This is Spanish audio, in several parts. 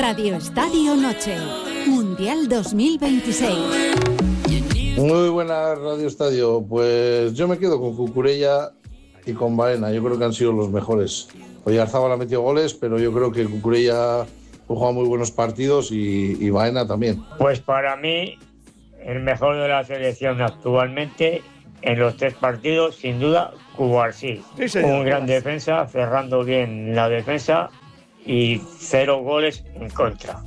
Radio Estadio Noche, Mundial 2026. Muy buenas, Radio Estadio. Pues yo me quedo con Cucurella y con Baena. Yo creo que han sido los mejores. Oyarzábal ha metido goles, pero yo creo que Cucurella ha jugado muy buenos partidos y Baena también. Pues para mí, el mejor de la selección actualmente, en los 3 partidos, sin duda, Cubarsí. Sí, un gran defensa, cerrando bien la defensa y 0 goles en contra.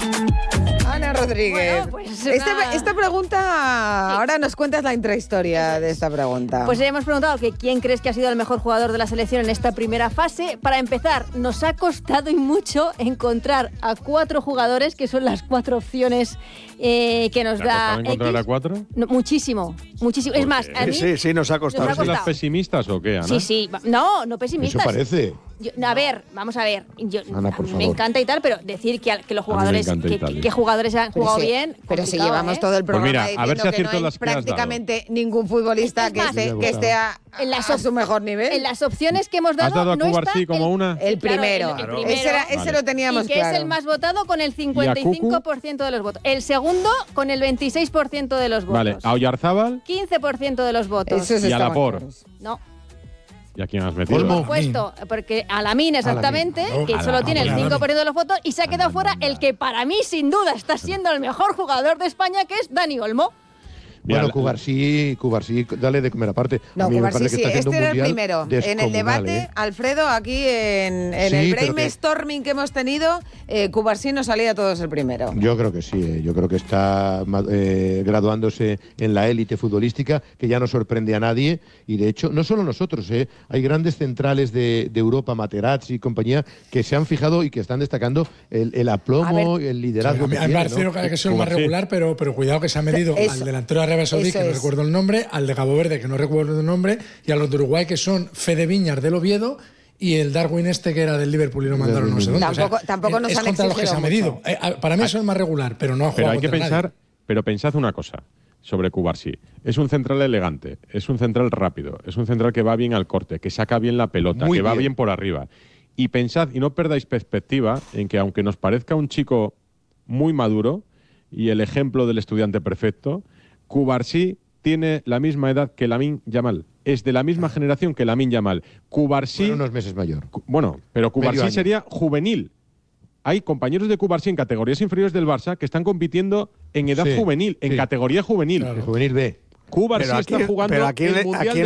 Ana Rodríguez. Bueno, pues Esta pregunta, sí. Ahora nos cuentas la intrahistoria de esta pregunta. Pues hemos preguntado que quién crees que ha sido el mejor jugador de la selección en esta primera fase. Para empezar, nos ha costado y mucho encontrar a 4 jugadores, que son las 4 opciones que nos da X. ¿Encontrar a 4? No, muchísimo. Es más, a mí... Sí, nos ha costado. Nos ha costado. ¿Las pesimistas o qué, Ana? Sí. No pesimistas. Eso parece. Vamos a ver. Ana, por favor. Me encanta y tal, pero decir que los jugadores, que jugadores han jugado bien. Pero si llevamos todo el programa pues mira, a ver si diciendo que no hay prácticamente ningún futbolista que esté a su mejor nivel. En las opciones que hemos dado, ¿has dado a no Cubarsí como una? El primero. Claro, Ese lo teníamos y que claro. es el más votado con el 55% de los votos. El segundo con el 26% de los votos. Vale, a Oyarzábal 15% de los votos. y a Laporte. No. ¿Y a quién has metido? Por supuesto, porque a Lamine exactamente, que solo tiene el 5% de los votos, y se ha quedado fuera el que para mí sin duda está siendo el mejor jugador de España, que es Dani Olmo. Bueno, Cubarsí, dale de comer aparte. No, Cubarsí sí, este era el primero. En el debate, Alfredo, aquí en el brainstorming que hemos tenido, Cubarsí nos salía a todos el primero. Yo creo que sí, yo creo que está graduándose en la élite futbolística, que ya no sorprende a nadie, y de hecho, no solo nosotros, hay grandes centrales de Europa, Materazzi y compañía, que se han fijado y que están destacando el aplomo, el liderazgo. Sí, a mí me parece que es el más regular, pero cuidado que se ha medido al delantero de Arabia Saudí, que no recuerdo el nombre, al de Cabo Verde, que no recuerdo el nombre, y a los de Uruguay, que son Fede Viñas del Oviedo y el Darwin que era del Liverpool y lo mandaron no sé dónde. Tampoco nos es han contra los que se ha medido. Para mí eso es más regular, pero no ha jugado. Pero hay que pensar, pensad una cosa sobre Cubarsí. Es un central elegante, es un central rápido, es un central que va bien al corte, que saca bien la pelota, va bien por arriba. Y pensad, y no perdáis perspectiva, en que aunque nos parezca un chico muy maduro y el ejemplo del estudiante perfecto, Cubarsí tiene la misma edad que Lamine Yamal. Es de la misma generación que Lamine Yamal. Cubarsí... unos meses mayor. Pero Cubarsí sería juvenil. Hay compañeros de Cubarsí en categorías inferiores del Barça que están compitiendo en edad juvenil, en categoría juvenil. Claro. Juvenil B. Cubarsí está jugando ¿a quién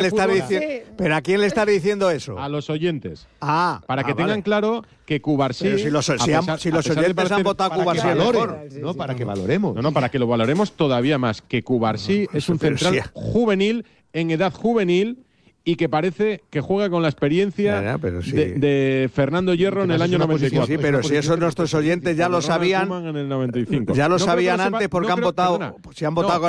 le está diciendo eso? A los oyentes. Para que tengan claro que Cubarsí... Si los oyentes han votado a Cubarsí no, para que valoremos. No, para que lo valoremos todavía más. Que Cubarsí es un central juvenil, en edad juvenil, y que parece que juega con la experiencia de Fernando Hierro en el año 94. Sí, pero si esos nuestros oyentes ya lo sabían en el 95. Ya lo sabían antes porque han votado. Si han votado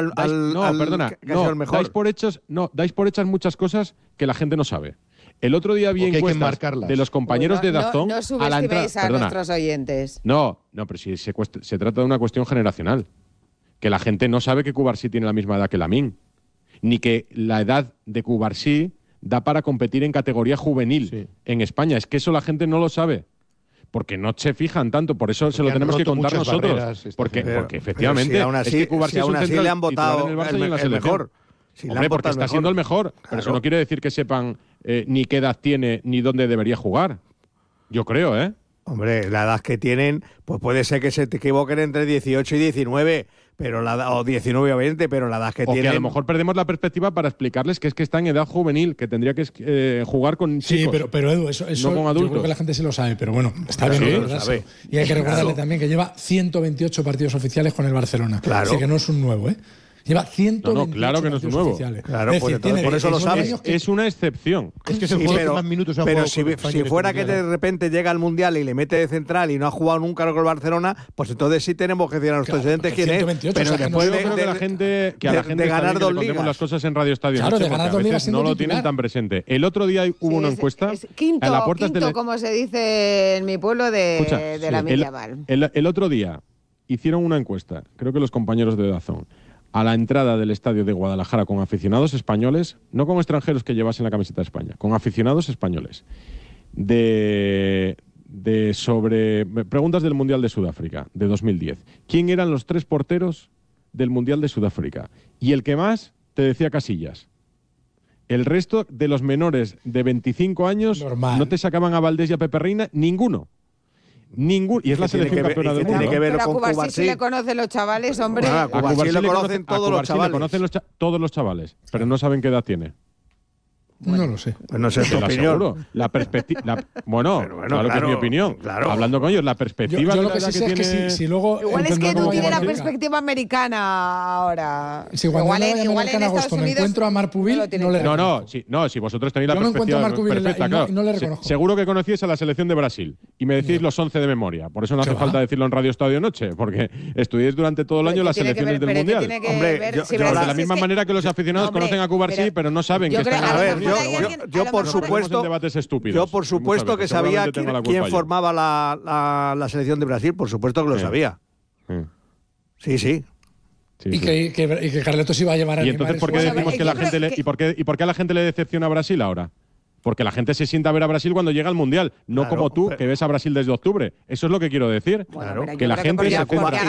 al mejor. Dais por hechas muchas cosas que la gente no sabe. El otro día vi encuestas de los compañeros de Dazón no subestiméis a nuestros oyentes. No, pero si se trata de una cuestión generacional. Que la gente no sabe que Cubarsí tiene la misma edad que Lamine. Ni que la edad de Cubarsí da para competir en categoría juvenil en España. Es que eso la gente no lo sabe. Porque no se fijan tanto, por eso se lo tenemos que contar nosotros. Porque efectivamente, si aún así, es que Cubarsí es un le han votado el mejor. Hombre, porque está siendo el mejor. Pero eso no quiere decir que sepan ni qué edad tiene ni dónde debería jugar. Yo creo, ¿eh? Hombre, la edad que tienen, pues puede ser que se te equivoquen entre 18 y 19, o 19 o 20, pero la edad que tienen... Que a lo mejor perdemos la perspectiva para explicarles que es que está en edad juvenil, que tendría que jugar con chicos. Sí, pero Edu, eso no con adultos. Yo creo que la gente se lo sabe, pero bueno, está bien recordarse. Y hay que recordarle también que lleva 128 partidos oficiales con el Barcelona. Claro. Así que no es un nuevo, ¿eh? Lleva 128 claro que no es un nuevo. Oficiales. Claro, pues por eso lo sabes. Es una excepción. Es que es el jugador que más minutos ha jugado. Pero si fuera que de repente llega al Mundial y le mete de central y no ha jugado nunca con el Barcelona, pues entonces sí tenemos que decir a nuestros oyentes quién es. Pero después de la gente ganar dos ligas. Contemos las cosas en Radio Estadio. Claro, de ganar dos ligas no lo tienen tan presente. El otro día hubo una encuesta. Quinto, como se dice en mi pueblo, de Lamine Yamal. El otro día hicieron una encuesta, creo que los compañeros de Dazón, a la entrada del estadio de Guadalajara con aficionados españoles, no con extranjeros que llevasen la camiseta de España, con aficionados españoles de sobre preguntas del Mundial de Sudáfrica, de 2010. ¿Quién eran los 3 porteros del Mundial de Sudáfrica? Y el que más te decía Casillas. El resto de los menores de 25 años no te sacaban a Valdés y a Pepe Reina, ninguno. Y es la selección campeona del mundo. Tiene que ver con Cubarsí. Sí le conocen los chavales, hombre. A Cubarsí le conocen todos los chavales. Todos los chavales, pero no saben qué edad tiene. Bueno, no lo sé. Pues no sé tu opinión. La perspectiva. Bueno, claro que es mi opinión. Claro. Hablando con ellos, la perspectiva. Yo lo que sí sé es que si luego. Igual es que tú tienes la perspectiva americana ahora. Si cuando igual en agosto me encuentro a Marpubil, no le reconozco. No, si vosotros tenéis la perspectiva perfecta, claro. No le reconozco. Seguro que conocíais a la selección de Brasil y me decís los 11 de memoria. Por eso no hace falta decirlo en Radio Estadio Noche, porque estudiáis durante todo el año las selecciones del Mundial. Hombre, de la misma manera que los aficionados conocen a Cubarsí, pero no saben que están Yo por supuesto que sabía quién formaba la selección de Brasil, por supuesto que lo sabía. Sí. Y que Carletos iba a llevar a ¿Y entonces por qué decimos que la gente ¿y por qué a la gente le decepciona a Brasil ahora? Porque la gente se sienta a ver a Brasil cuando llega al Mundial, no como tú, que ves a Brasil desde octubre. Eso es lo que quiero decir. Claro. Que la gente se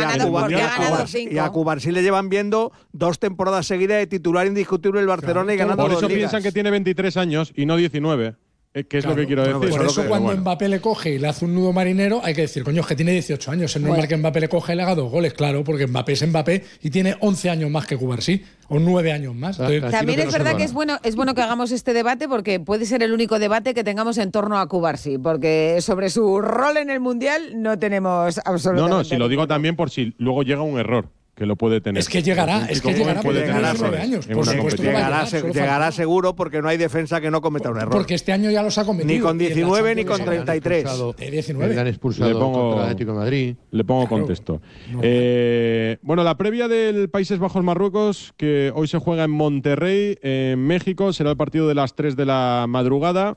y a Cubarsí le llevan viendo 2 temporadas seguidas de titular indiscutible el Barcelona y ganando 2 ligas. Por eso piensan que tiene 23 años y no 19. Que es lo que quiero decir. Por eso cuando Mbappé le coge y le hace un nudo marinero, hay que decir, coño, es que tiene 18 años. Es normal que Mbappé le coge y le haga 2 goles, claro, porque Mbappé es Mbappé y tiene 11 años más que Cubarsí, o 9 años más. Entonces, también es verdad que es bueno que hagamos este debate, porque puede ser el único debate que tengamos en torno a Cubarsí, porque sobre su rol en el Mundial no tenemos absolutamente. No, si lo digo también por si luego llega un error. Que lo puede tener. Es que llegará porque tiene 19 años. Por supuesto llegará seguro, porque no hay defensa que no cometa un error. Porque este año ya los ha cometido. Ni con 19 ni con 33. De 19. Le han expulsado contra el Atlético de Madrid. Le pongo contexto. Bueno, la previa del Países Bajos-Marruecos, que hoy se juega en Monterrey, en México, será el partido de las 3 de la madrugada.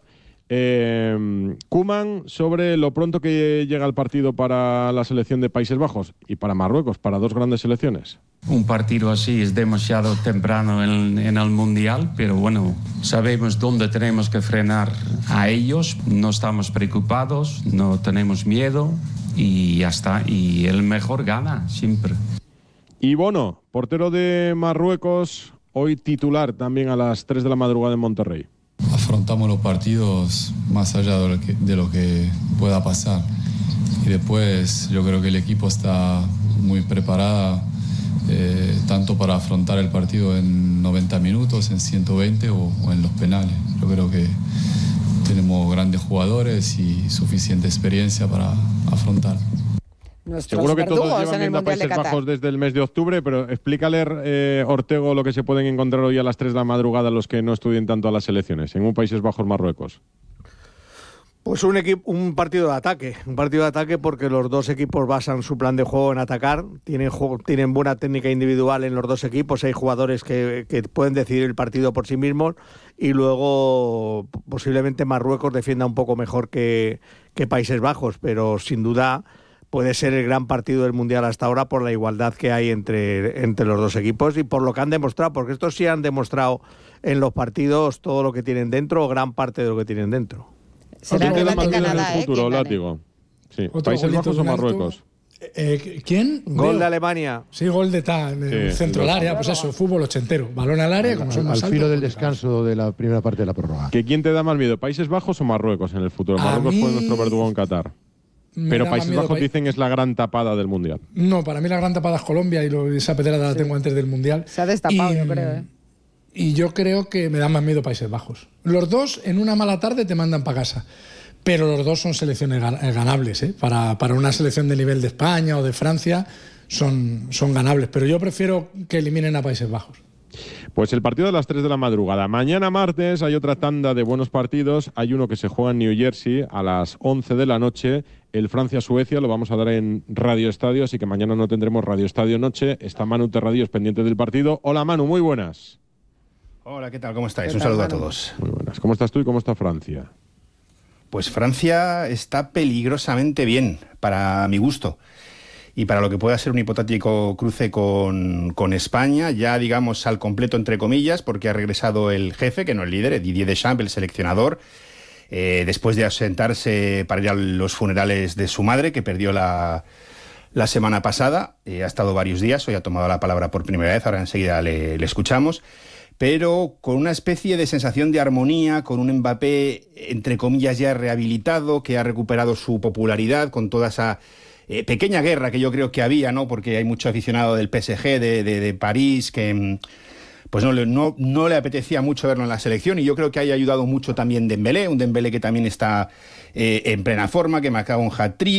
Koeman, sobre lo pronto que llega el partido para la selección de Países Bajos y para Marruecos, para 2 grandes selecciones. Un partido así es demasiado temprano en el Mundial, pero bueno, sabemos dónde tenemos que frenar a ellos, no estamos preocupados, no tenemos miedo y ya está, y el mejor gana siempre. Y Bono, portero de Marruecos, hoy titular también a las 3 de la madrugada en Monterrey. Afrontamos los partidos más allá de lo que pueda pasar, y después yo creo que el equipo está muy preparado tanto para afrontar el partido en 90 minutos, en 120 o en los penales. Yo creo que tenemos grandes jugadores y suficiente experiencia para afrontar. Seguro que todos llevan viendo a Países Bajos desde el mes de octubre, pero explícale, Ortego, lo que se pueden encontrar hoy a las 3 de la madrugada los que no estudien tanto a las selecciones, en un Países Bajos-Marruecos. Pues un partido de ataque, porque los 2 equipos basan su plan de juego en atacar, tienen buena técnica individual en los 2 equipos, hay jugadores que pueden decidir el partido por sí mismos, y luego posiblemente Marruecos defienda un poco mejor que Países Bajos, pero sin duda puede ser el gran partido del Mundial hasta ahora por la igualdad que hay entre los 2 equipos y por lo que han demostrado, porque estos sí han demostrado en los partidos todo lo que tienen dentro, o gran parte de lo que tienen dentro. Será ¿Quién queda más bien en el Canadá, futuro, Látigo? Sí. ¿Países Bajos o Marruecos? ¿Quién? Gol de Alemania. Sí, gol de centro del área, pues eso, fútbol ochentero. Balón al área, como son más altos. Al filo del descanso de la primera parte de la prórroga. ¿Quién te da más miedo, Países Bajos o Marruecos en el futuro? Marruecos fue nuestro verdugo en Qatar. Pero Países Bajos dicen es la gran tapada del Mundial. No, para mí la gran tapada es Colombia, y esa pedrada la tengo antes del Mundial. Se ha destapado, yo creo. Y yo creo que me da más miedo Países Bajos. Los 2 en una mala tarde te mandan para casa. Pero los 2 son selecciones ganables. Para una selección de nivel de España o de Francia son ganables. Pero yo prefiero que eliminen a Países Bajos. Pues el partido de las 3 de la madrugada. Mañana martes hay otra tanda de buenos partidos. Hay uno que se juega en New Jersey a las 11 de la noche. El Francia-Suecia lo vamos a dar en Radio Estadio, así que mañana no tendremos Radio Estadio Noche. Está Manu Terradillos pendiente del partido. Hola Manu, muy buenas. Hola, ¿qué tal? ¿Cómo estáis? Un saludo a todos. Muy buenas. ¿Cómo estás tú y cómo está Francia? Pues Francia está peligrosamente bien, para mi gusto. Y para lo que pueda ser un hipotético cruce con España, ya digamos al completo entre comillas, porque ha regresado el jefe, que no el líder, Didier Deschamps, el seleccionador, después de ausentarse para ir a los funerales de su madre, que perdió la semana pasada. Ha estado varios días, hoy ha tomado la palabra por primera vez, ahora enseguida le escuchamos, pero con una especie de sensación de armonía, con un Mbappé, entre comillas, ya rehabilitado, que ha recuperado su popularidad, con toda esa pequeña guerra que yo creo que había, ¿no? Porque hay mucho aficionado del PSG, de París, que pues no le apetecía mucho verlo en la selección, y yo creo que haya ayudado mucho también Dembélé, un Dembélé que también está en plena forma, que marcaba un hat-trick.